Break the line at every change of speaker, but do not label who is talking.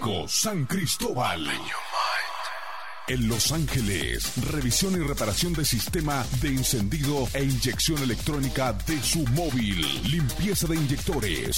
Mecánico San Cristóbal. En Los Ángeles, revisión y reparación de sistema de encendido e inyección electrónica de su móvil. Limpieza de inyectores,